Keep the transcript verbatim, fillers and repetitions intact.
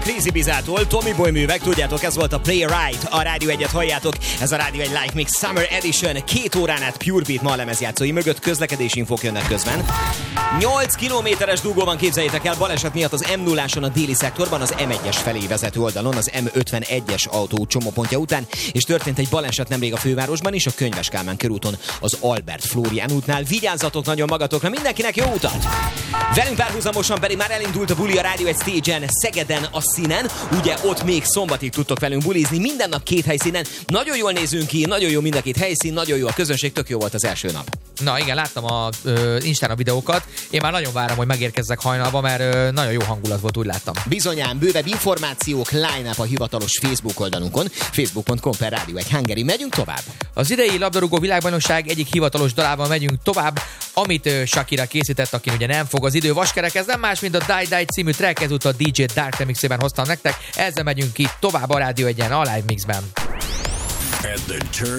Crazy Bizától, Tommy Boy művek, tudjátok, ez volt a Play Right, a Rádió egyet halljátok, ez a Rádió egy Live Mix Summer Edition, két órán át Pure Beat ma a lemezjátszói mögött, közlekedési infók jönnek közben. nyolc kilométeres dugó van, képzeljétek el, baleset miatt az M nulláson a déli szektorban, az M egyes felé vezető oldalon, az M ötvenegyes autó csomópontja után, és történt egy baleset nemrég a fővárosban is, a Könyves Kálmán körúton, az Albert Flórián útnál. Vigyázzatok nagyon magatokra, mindenkinek jó utat! Velünk párhuzamosan pedig már elindult a buli a Rádió egy stage-en, Szegeden a Színen, ugye ott még szombatig tudtok velünk bulizni, minden nap két helyszínen, nagyon jól nézünk ki, nagyon jó mind a két helyszín, nagyon jó a közönség, tök jó volt az első nap. Na igen, láttam a ö, Instán a videókat, én már nagyon várom, hogy megérkezzek hajnalba, mert ö, nagyon jó hangulat volt, úgy láttam. Bizonyán, bővebb információk, line-up a hivatalos Facebook oldalunkon, facebook pont com per Rádió egy Hungary. Megyünk tovább. Az idei labdarúgó világbajnokság egyik hivatalos dalával megyünk tovább, amit ö, Shakira készített, akin ugye nem fog az idő vaskerek, ez nem más, mint a Die Die című track, ezúttal dé dzsé Dark remixében hoztam nektek, ezzel megyünk ki tovább a Rádió egyen, a Live Mixben. At the turn